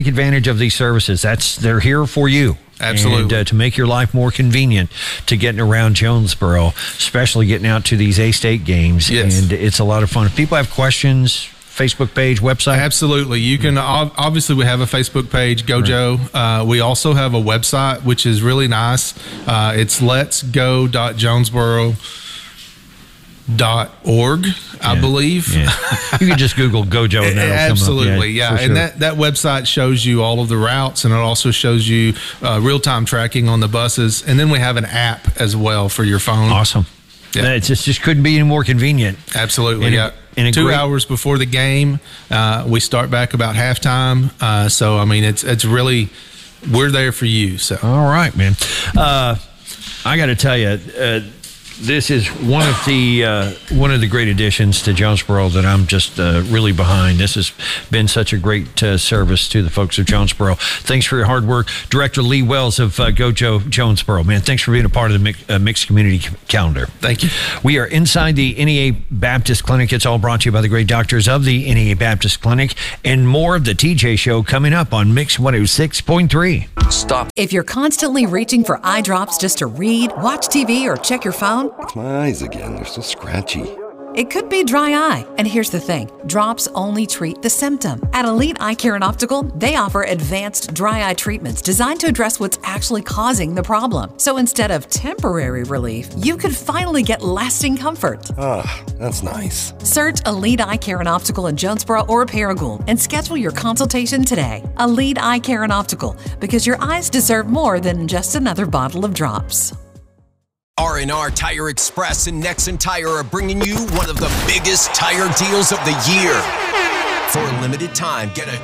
Take advantage of these services. They're here for you. Absolutely. And to make your life more convenient to getting around Jonesboro, especially getting out to these A-State games. Yes. And it's a lot of fun. If people have questions, Facebook page, website? Absolutely. You can, obviously we have a Facebook page, Gojo. Right. We also have a website, which is really nice. It's letsgo.jonesboro.org, I believe. Yeah. You can just Google Gojo and that'll Absolutely, come up. yeah. Sure. And that website shows you all of the routes, and it also shows you real-time tracking on the buses. And then we have an app as well for your phone. Awesome. Yeah. It just couldn't be any more convenient. Absolutely, and 2 hours before the game, we start back about halftime. So, I mean, it's really, we're there for you. So, all right, man. I got to tell you, this is one of the great additions to Jonesboro that I'm just really behind. This has been such a great service to the folks of Jonesboro. Thanks for your hard work. Director Lee Wells of Gojo Jonesboro. Man, thanks for being a part of the mixed community calendar. Thank you. We are inside the NEA Baptist Clinic. It's all brought to you by the great doctors of the NEA Baptist Clinic. And more of the TJ Show coming up on Mix 106.3. Stop. If you're constantly reaching for eye drops just to read, watch TV, or check your phone, It's my eyes again. They're so scratchy. it could be dry eye. And here's the thing, drops only treat the symptom. At Elite Eye Care and Optical, they offer advanced dry eye treatments designed to address what's actually causing the problem. So instead of temporary relief, you could finally get lasting comfort. Ah, that's nice. Search Elite Eye Care and Optical in Jonesboro or Paragould and schedule your consultation today. Elite Eye Care and Optical, because your eyes deserve more than just another bottle of drops. R&R Tire Express and Nexen Tire are bringing you one of the biggest tire deals of the year. For a limited time, get a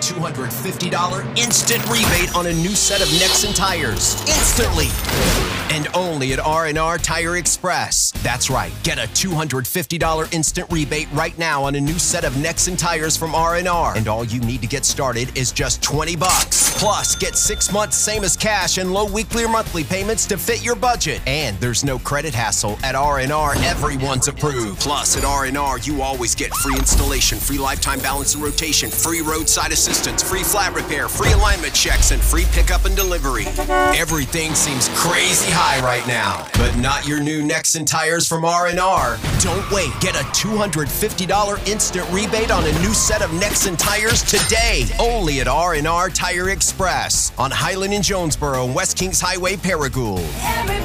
$250 instant rebate on a new set of Nexen tires. Instantly. And only at R&R Tire Express. That's right. Get a $250 instant rebate right now on a new set of Nexen tires from R&R. And all you need to get started is just $20. Plus, get 6 months same as cash and low weekly or monthly payments to fit your budget. And there's no credit hassle. At R&R, everyone's approved. Plus, at R&R, you always get free installation, free lifetime balance and rotation, free roadside assistance, free flat repair, free alignment checks, and free pickup and delivery. Everything seems crazy high right now, but not your new Nexen tires from R&R. Don't wait. Get a $250 instant rebate on a new set of Nexen tires today. Only at R&R Tire Express on Highland in Jonesboro and West Kings Highway, Paragould.